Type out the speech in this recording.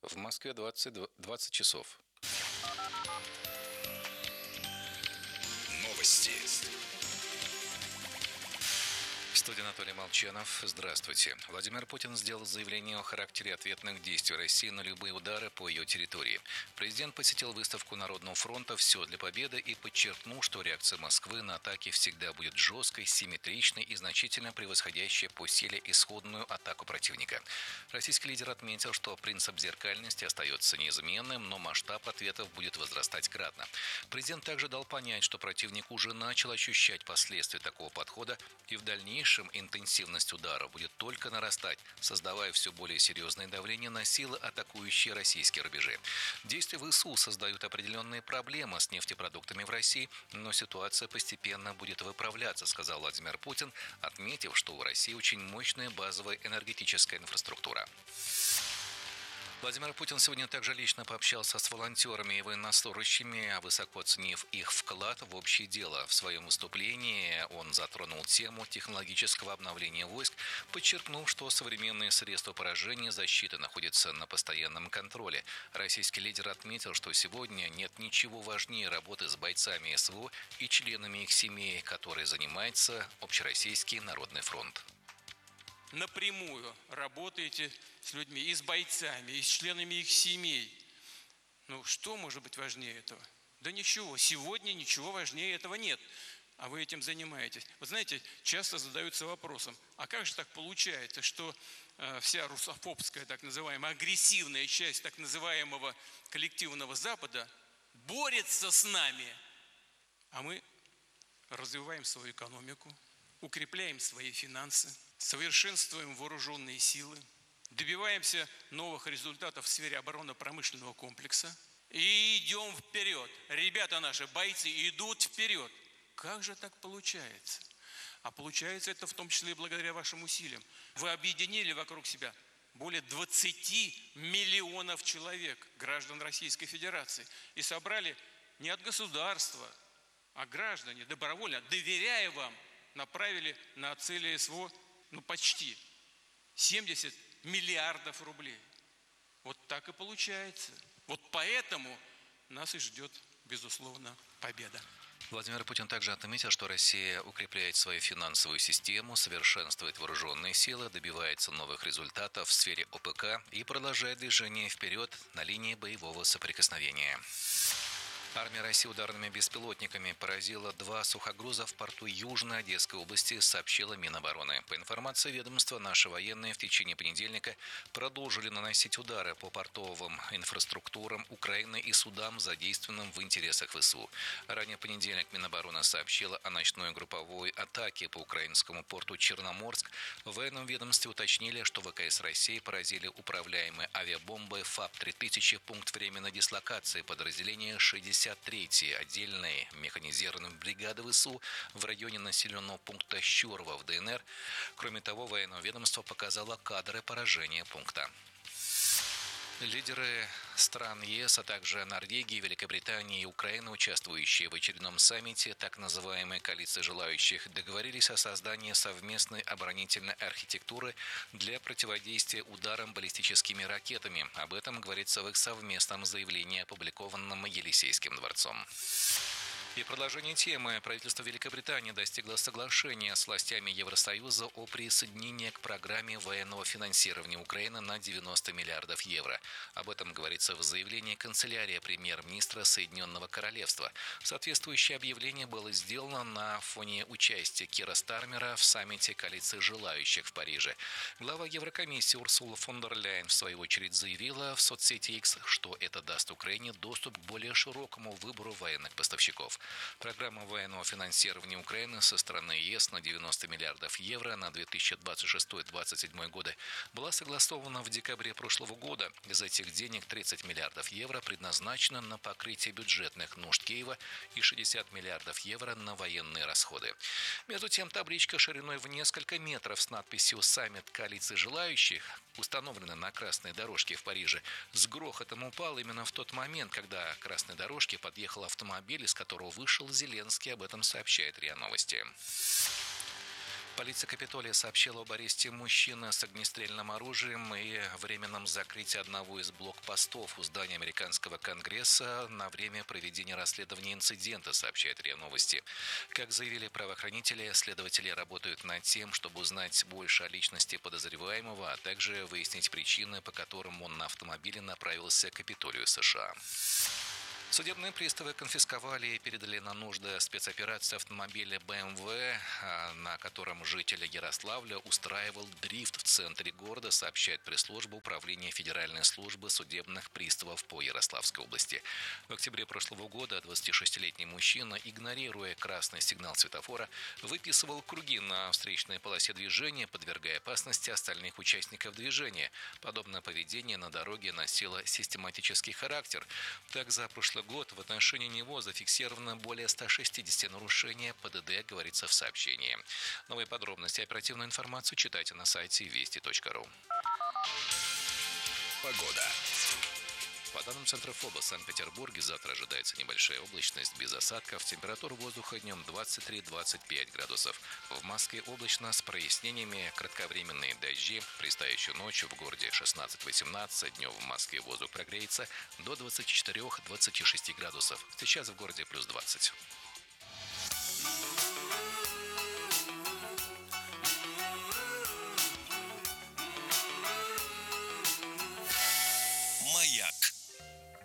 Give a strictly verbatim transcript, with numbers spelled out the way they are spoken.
В Москве двадцать, двадцать часов. Новости. В студии Анатолий Молчанов. Здравствуйте. Владимир Путин сделал заявление о характере ответных действий России на любые удары по ее территории. Президент посетил выставку Народного фронта «Все для победы» и подчеркнул, что реакция Москвы на атаки всегда будет жесткой, симметричной и значительно превосходящей по силе исходную атаку противника. Российский лидер отметил, что принцип зеркальности остается неизменным, но масштаб ответов будет возрастать кратно. Президент также дал понять, что противник уже начал ощущать последствия такого подхода и в дальнейшем интенсивность удара будет только нарастать, создавая все более серьезное давление на силы, атакующие российские рубежи. Действия ВСУ создают определенные проблемы с нефтепродуктами в России, но ситуация постепенно будет выправляться, сказал Владимир Путин, отметив, что у России очень мощная базовая энергетическая инфраструктура. Владимир Путин сегодня также лично пообщался с волонтерами и военнослужащими, высоко оценив их вклад в общее дело. В своем выступлении он затронул тему технологического обновления войск, подчеркнув, что современные средства поражения защиты находятся на постоянном контроле. Российский лидер отметил, что сегодня нет ничего важнее работы с бойцами СВО и членами их семей, которой занимается Общероссийский народный фронт. Напрямую работаете с людьми, и с бойцами, и с членами их семей. Ну, что может быть важнее этого? Да ничего. Сегодня ничего важнее этого нет. А вы этим занимаетесь. Вы знаете, часто задаются вопросом, а как же так получается, что э, вся русофобская, так называемая, агрессивная часть так называемого коллективного Запада борется с нами, а мы развиваем свою экономику, укрепляем свои финансы, совершенствуем вооруженные силы, добиваемся новых результатов в сфере оборонно-промышленного комплекса и идем вперед. Ребята наши, бойцы, идут вперед. Как же так получается? А получается это в том числе и благодаря вашим усилиям. Вы объединили вокруг себя более двадцати миллионов человек, граждан Российской Федерации, и собрали не от государства, а граждане, добровольно, доверяя вам, направили на цели СВО, ну почти семьдесят миллиардов рублей. Вот так и получается. Вот поэтому нас и ждет, безусловно, победа. Владимир Путин также отметил, что Россия укрепляет свою финансовую систему, совершенствует вооруженные силы, добивается новых результатов в сфере ОПК и продолжает движение вперед на линии боевого соприкосновения. Армия России ударными беспилотниками поразила два сухогруза в порту Южной Одесской области, сообщила Минобороны. По информации ведомства, наши военные в течение понедельника продолжили наносить удары по портовым инфраструктурам Украины и судам, задействованным в интересах ВСУ. Ранее в понедельник Минобороны сообщила о ночной групповой атаке по украинскому порту Черноморск. В военном ведомстве уточнили, что ВКС России поразили управляемые авиабомбой ФАП три тысячи, пункт временной дислокации подразделения шестьдесят третьей отдельной механизированной бригады ВСУ в районе населенного пункта Щурова в ДНР. Кроме того, военное ведомство показало кадры поражения пункта. Лидеры стран ЕС, а также Норвегии, Великобритании и Украины, участвующие в очередном саммите так называемой коалиции желающих, договорились о создании совместной оборонительной архитектуры для противодействия ударам баллистическими ракетами. Об этом говорится в их совместном заявлении, опубликованном Елисейским дворцом. И в продолжении темы правительство Великобритании достигло соглашения с властями Евросоюза о присоединении к программе военного финансирования Украины на девяносто миллиардов евро. Об этом говорится в заявлении канцелярии премьер-министра Соединенного Королевства. Соответствующее объявление было сделано на фоне участия Кира Стармера в саммите коалиции желающих в Париже. Глава Еврокомиссии Урсула фон дер Ляйен в свою очередь заявила в соцсети X, что это даст Украине доступ к более широкому выбору военных поставщиков. Программа военного финансирования Украины со стороны ЕС на девяносто миллиардов евро на две тысячи двадцать шестой — две тысячи двадцать седьмой годы была согласована в декабре прошлого года. Из этих денег тридцать миллиардов евро предназначено на покрытие бюджетных нужд Киева и шестьдесят миллиардов евро на военные расходы. Между тем, табличка шириной в несколько метров с надписью «Саммит коалиции желающих», установленная на красной дорожке в Париже, с грохотом упала именно в тот момент, когда к красной дорожке подъехал автомобиль, из которого вышел Зеленский. Об этом сообщает РИА Новости. Полиция Капитолия сообщила об аресте мужчины с огнестрельным оружием и временном закрытии одного из блокпостов у здания американского Конгресса на время проведения расследования инцидента, сообщает РИА Новости. Как заявили правоохранители, следователи работают над тем, чтобы узнать больше о личности подозреваемого, а также выяснить причины, по которым он на автомобиле направился к Капитолию США. Судебные приставы конфисковали и передали на нужды спецоперации автомобиля бэ эм вэ, на котором житель Ярославля устраивал дрифт в центре города, сообщает пресс-служба Управления Федеральной службы судебных приставов по Ярославской области. В октябре прошлого года двадцатишестилетний мужчина, игнорируя красный сигнал светофора, выписывал круги на встречной полосе движения, подвергая опасности остальных участников движения. Подобное поведение на дороге носило систематический характер. Так, за прошлый год в отношении него зафиксировано более ста шестидесяти нарушений пэ дэ дэ, говорится в сообщении. Новые подробности и оперативную информацию читайте на сайте вести точка ру. Погода. По данным Центра ФОБОС в Санкт-Петербурге завтра ожидается небольшая облачность без осадков. Температура воздуха днем двадцать три — двадцать пять градусов. В Москве облачно с прояснениями, кратковременные дожди. Предстоящую ночью в городе шестнадцать — восемнадцать. Днем в Москве воздух прогреется до двадцати четырёх — двадцати шести градусов. Сейчас в городе плюс двадцать.